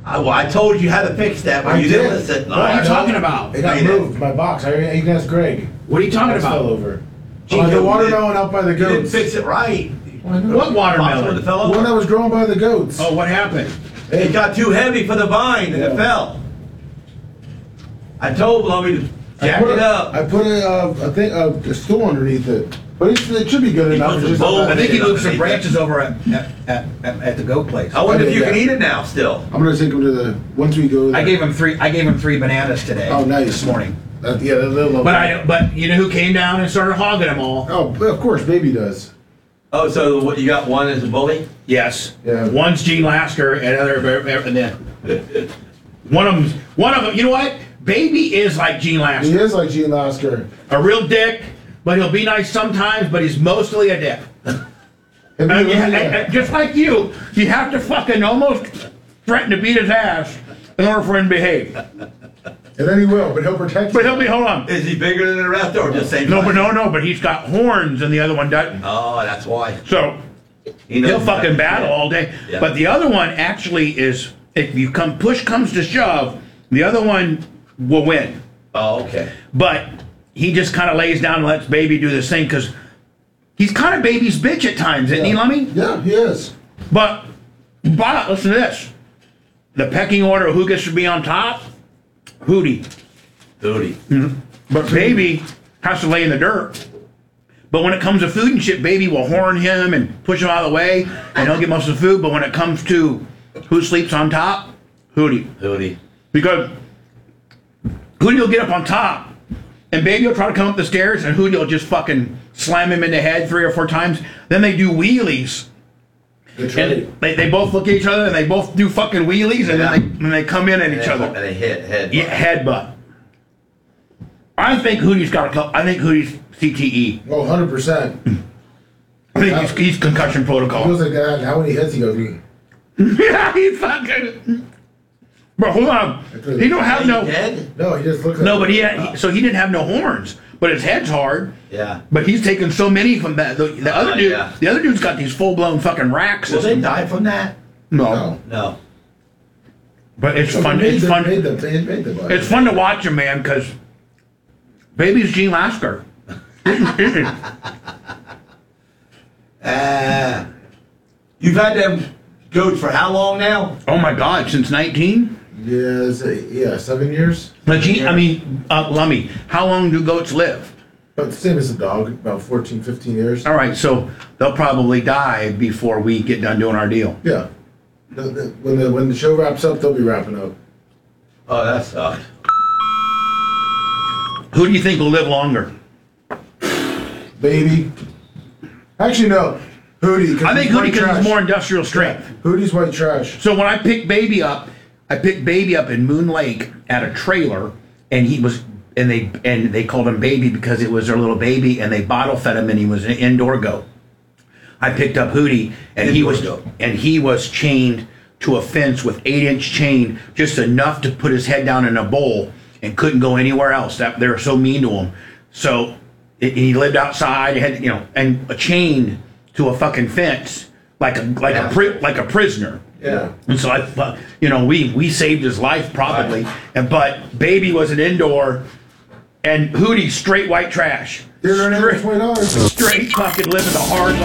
I told you how to fix that, but you didn't listen. What are you talking about? It got moved. My box. You can ask Greg. What are you talking about? Fell over. Gee, The watermelon out by the You didn't goats. fix it right. What watermelon? It fell The one over. that was growing by the goats. Oh, what happened? It got too heavy for the vine and it fell. I told Lummy to jack it up. I put a stool underneath it. But it should be good enough. put It's some just bowl not I bad. think he moved some branches over at the goat place. I wonder if you Yeah. can eat it now still. I'm gonna take him to the once we go there. I gave him three bananas today. Oh, nice. This morning. Yeah, that little. But you know who came down and started hogging them all? Oh, of course, baby does. Oh, so what you got? One is a bully. Yes. Yeah. One's Gene Lasker, and and then one of them. You know what? Baby is like Gene He Lasker, is like Gene Lasker. a real dick, but he'll be nice sometimes. But he's mostly a dick. And just like you have to fucking almost threaten to beat his ass in order for him to behave. And then he will, but he'll protect But you. he'll be, hold on. Is he bigger than the rest or just same? No, size? but he's got horns and the other one doesn't. Oh, that's why. So He knows he'll fucking that. battle all day. Yeah. But the other one actually is, if you push comes to shove, the other one will win. Oh, okay. But he just kind of lays down and lets baby do this thing because he's kind of baby's bitch at times, isn't he, Lummy? Yeah, he is. But listen to this. The pecking order of who gets to be on top, Hootie. Hootie. But baby has to lay in the dirt. But when it comes to food and shit, baby will horn him and push him out of the way, and he'll get most of the food. But when it comes to who sleeps on top, Hootie. Hootie. Because Hootie will get up on top, and baby will try to come up the stairs, and Hootie will just fucking slam him in the head 3 or 4 times. Then they do wheelies. They trade. And they both look at each other, and they both do fucking wheelies, and then they come in at each other. And they hit head. Yeah, headbutt. I think Hootie's got a couple. I think Hootie's CTE. Oh, 100%. I think he's concussion He protocol. goes like that, and how many hits he goes? Yeah, he fucking. But hold on, he don't have no. Head? No, he just looks like. No, but so he didn't have no horns, but his head's hard. Yeah. But he's taken so many from that. The other dude, yeah. the other dude's got these full blown fucking racks. Will they die from that? No, No. but it's So fun. they It's made fun. them- they made them. It's fun to watch him, man, because baby's Gene Lasker. You've had them goats for how long now? Oh my God, since 19. Yeah, 7 years. But Lummy, how long do goats live? About the same as a dog, about 14, 15 years. All right, so they'll probably die before we get done doing our deal. Yeah. When the show wraps up, they'll be wrapping up. Oh, that sucks. Who do you think will live longer? Baby. Actually, no. Hootie. I think Hootie because he's more industrial strength. Hootie's white trash. So when I picked baby up in Moon Lake at a trailer, and they called him baby because it was their little baby, and they bottle fed him, and he was an indoor goat. I picked up Hootie, and he was chained to a fence with 8-inch chain, just enough to put his head down in a bowl, and couldn't go anywhere else. They were so mean to him. So he lived outside, and chained to a fucking fence like a prisoner. Yeah. And so we saved his life probably. Right. But baby was an indoor, and Hootie straight white trash. They're earning $20. Straight fucking living the hard life.